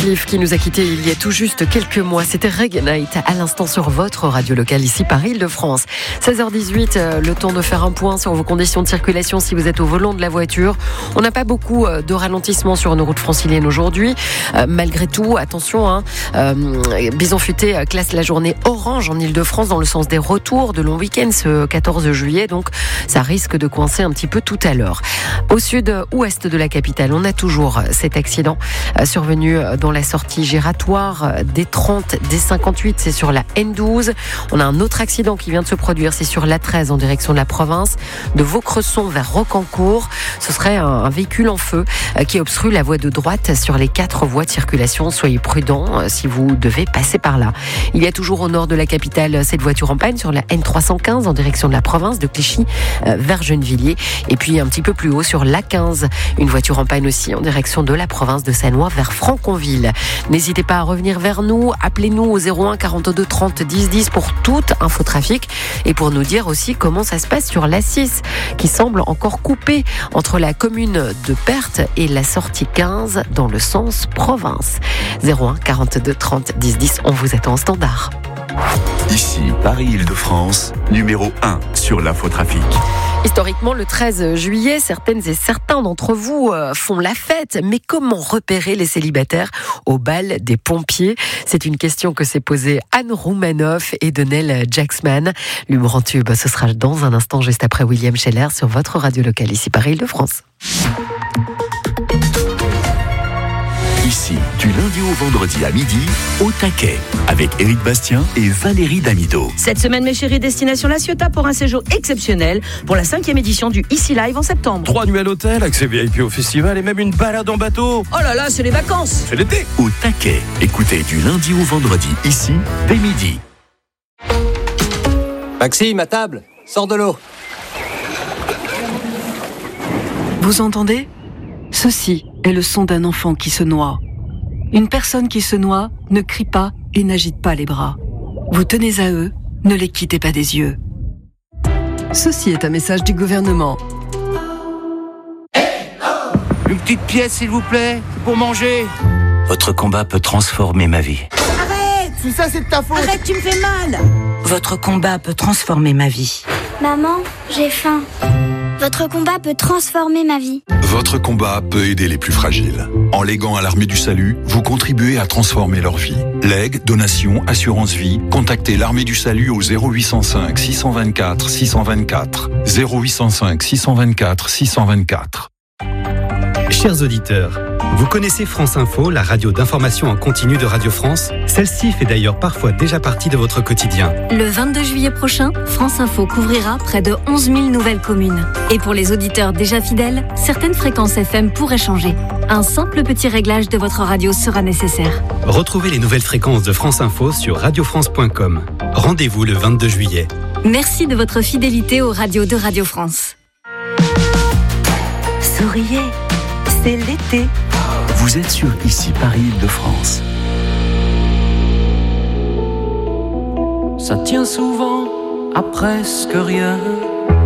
Cliff qui nous a quittés il y a tout juste quelques mois. C'était Reggae Night à l'instant sur votre radio locale ici par Île-de-France. 16h18, le temps de faire un point sur vos conditions de circulation si vous êtes au volant de la voiture. On n'a pas beaucoup de ralentissement sur nos routes franciliennes aujourd'hui. Malgré tout, attention, Bison Futé classe la journée orange en Île-de-France dans le sens des retours de long week-end ce 14 juillet. Donc ça risque de coincer un petit peu tout à l'heure. Au sud-ouest de la capitale, on a toujours cet accident survenu dans la sortie giratoire des 30, des 58, c'est sur la N12. On a un autre accident qui vient de se produire, c'est sur la 13 en direction de la province, de Vaucresson vers Rocancourt. Ce serait un véhicule en feu qui obstrue la voie de droite sur les 4 voies de circulation. Soyez prudents si vous devez passer par là. Il y a toujours au nord de la capitale cette voiture en panne sur la N315 en direction de la province, de Clichy vers Gennevilliers. Et puis un petit peu plus haut sur l'A15, une voiture en panne aussi en direction de la province de Sannois vers Franconville. N'hésitez pas à revenir vers nous, appelez-nous au 01 42 30 10 10 pour toute infotrafic et pour nous dire aussi comment ça se passe sur l'A6 qui semble encore coupée entre la commune de Perthes et la sortie 15 dans le sens province. 01 42 30 10 10, on vous attend en standard. Ici, Paris-Île-de-France, numéro 1 sur l'infotrafic. Historiquement, le 13 juillet, certaines et certains d'entre vous font la fête. Mais comment repérer les célibataires au bal des pompiers ? C'est une question que s'est posée Anne Roumanoff et Donel Jacksman. L'humour en tube, ce sera dans un instant, juste après William Scheller, sur votre radio locale, ici Paris-Île-de-France. Ici, du lundi au vendredi à midi, au taquet, avec Éric Bastien et Valérie Damido. Cette semaine, mes chéris, destination La Ciotat pour un séjour exceptionnel pour la 5e édition du Ici Live en septembre. 3 nuits à l'hôtel, accès VIP au festival et même une balade en bateau. Oh là là, c'est les vacances. C'est l'été. Au taquet, écoutez du lundi au vendredi, ici, dès midi. Maxime, à table, sors de l'eau. Vous entendez ? Ceci est le son d'un enfant qui se noie. Une personne qui se noie ne crie pas et n'agite pas les bras. Vous tenez à eux, ne les quittez pas des yeux. Ceci est un message du gouvernement. Une petite pièce, s'il vous plaît, pour manger. Votre combat peut transformer ma vie. Arrête! Si ça, c'est de ta faute. Arrête, tu me fais mal. Votre combat peut transformer ma vie. Maman, j'ai faim. Votre combat peut transformer ma vie. Votre combat peut aider les plus fragiles. En léguant à l'Armée du Salut, vous contribuez à transformer leur vie. Legs, donations, assurance vie, contactez l'Armée du Salut au 0805 624 624. 0805 624 624. Chers auditeurs, vous connaissez France Info, la radio d'information en continu de Radio France ? Celle-ci fait d'ailleurs parfois déjà partie de votre quotidien. Le 22 juillet prochain, France Info couvrira près de 11 000 nouvelles communes. Et pour les auditeurs déjà fidèles, certaines fréquences FM pourraient changer. Un simple petit réglage de votre radio sera nécessaire. Retrouvez les nouvelles fréquences de France Info sur radiofrance.com. Rendez-vous le 22 juillet. Merci de votre fidélité aux radios de Radio France. Souriez, c'est l'été. Vous êtes sur Ici Paris-Île-de-France. Ça tient souvent à presque rien.